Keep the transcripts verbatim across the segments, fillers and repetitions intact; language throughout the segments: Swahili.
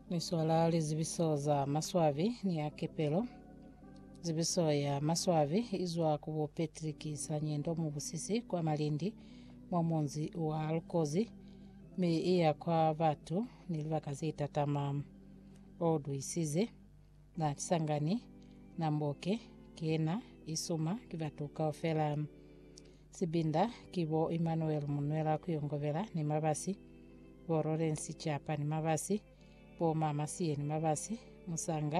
Niswala lizibiso za maswavi ni ya kepelo. Zibiso ya maswavi izwa kubo Patrick Sanyendo mu Busisi kwa Malindi mwamunzi wa Lukozi mi iya kwa batu nilivakazita tama odu isize na tisangani na mboke kena isuma kivatuka ofela sibinda kibo Emmanuel Munwela kuyongovela ni mabasi bo Lawrence Chapa ni mabasi bo mama siye ni mabasi musanga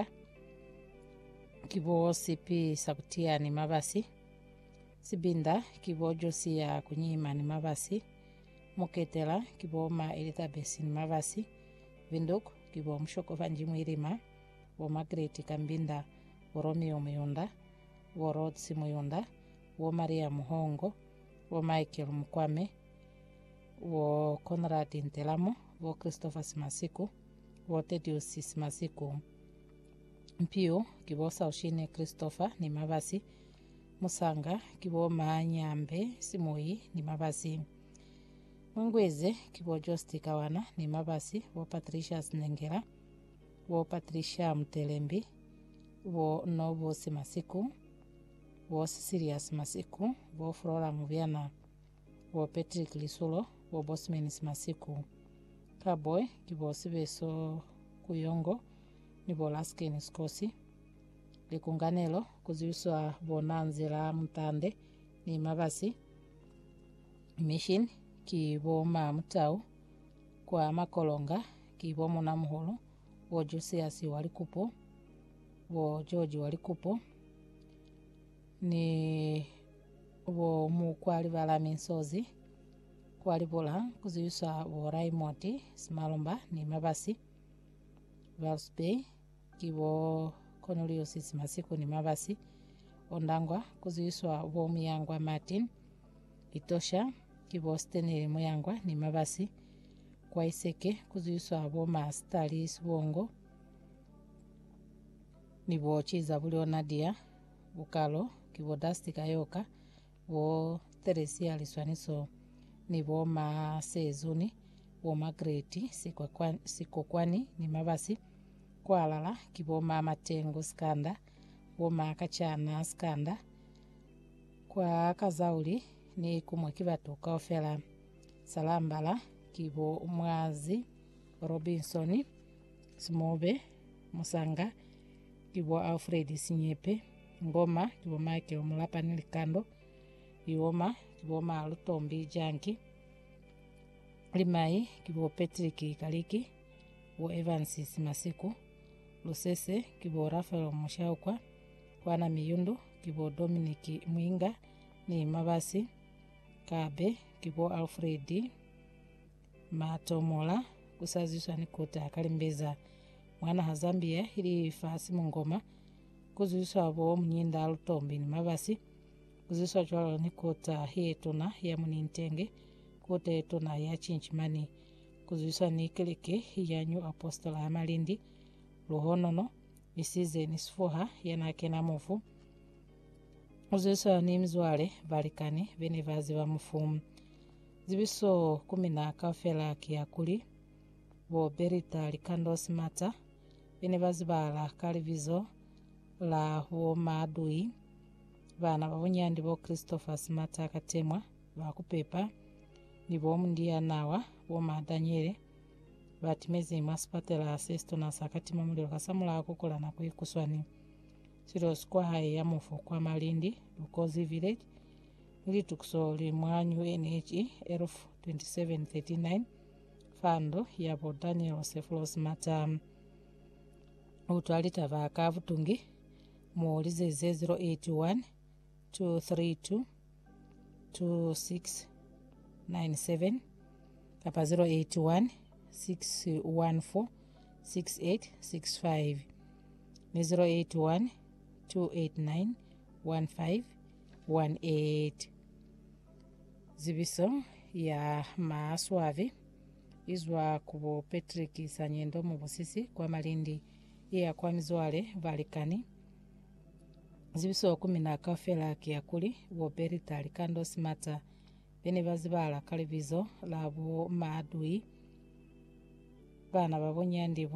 kibo sipi sakutia ni mabasi sibinda kibo Josia kunyima ni mabasi muketela kibo ma Elizabeth ni mabasi vinduk kibo mshoko vanji mwirima bo Margaret Kambinda bo Romeo Muyonda bo Rhodes Muyonda bo Maria Muhongo bo Michael Mukwame bo Conrad Ntelamo bo Christopher Simasiku bo Tedious Simasiku mpio kibo Saushine Christopher ni mabasi musanga kibo Manyambe Simoi ni mabasi Mungweze kibo Josti Kawana ni mabasi bo Patricia Snengera bo Patricia Mtelembi bo Nobo Simasiku bo Cecilia Simasiku bo Flora Mubiana bo Patrick Lisulo bo Bosman Simasiku Kaboy kibo Sibeso Kuyongo ni bo Lasken Skosi likunganelo kuziuswa Bonanzira Mtande ni mabasi Mission kibo Mamutau kwa Makolonga kibo Munamuholo bo Josias Walikupo bo George Walikupo ni bo Mukwali Balami Nsozi kwali bola kuziuswa bo Raymond Smalomba ni mabasi Valsbay kibo Cornelius Simasiku ni mabasi Ondangwa kuziuswa bo Muyangwa Martin Itosha kibo Stenel Muyangwa ni mabasi kwa Iseke kuziuswa bo Mastalis Wongo ni bo Chiza Bulio Nadia Bukalo kibo Dusty Kayoka bo Teresia Liswaniso ni bo Masezuni bo Margaret Sikokwani, Sikokwani ni mabasi kwa Alala kibo Mama Tengo Skanda bo Makachana Skanda kwa Kazauli ni kumwe kibatuka ofela Salambala kibo Mwazi Robinson Smobe Musanga kibo Alfred Sinyepe Ngoma kibo Michael Mulapa Nilikando Ioma kibo Malutombi Janki Limai kibo Patrick Kaliki bo Evans Simasiku Lusese kibo Rafael Mushaukwa Kwana Miyundu kibo Dominic Mwinga ni mabasi Kabe kibo Alfredi Matomola kusaziswa ni kota Kalimbeza mwana Hazambia ili fasi Mungoma kuziswa bo Mnyinda Lutombi ni mabasi kuziswa chwalo ni kota hietuna ya Munintenge kota etuna ya Chinchimani kuziswa ni Keleke ya New Apostola ya Malindi Luhonono isize ni Sfuha ya Nakena Mufu kuziswa ni Mzwale Valikani Benevazi wa Mufumu zibiso kumina kafela kiakuli bo Berita Likando Smata Benevazi bala Kalivizo la wo Madui bana babunyandi bo Christopher Smata Katemwa bakupepa ni bo Mundia Nawa bo Madanyere batimeze maspatela sesto na sakati mamulio kasamula akokola na kuikuswani Siros kwa hai ya Mufu kwa Malindi Lukozi Village ili tukusoli mwanyu N H E elfu twenty-seven thirty-nine fando ya bo Daniel Seflos Mata utwalita vaka vutungi muulize zero eight one two three two two six nine seven kapa zero eight one six one four six eight six five ni zero eight one two eight nine one five one eight zibiso ya maswavi izwa kubo Patrick Sanyendo mu Busisi kwa Malindi iya kwa Mzwale Valikani zibiso kumina kafela kiakuli bo Berita Likando Smata Benevazi bala Kalivizo labo Madui bana babonyandi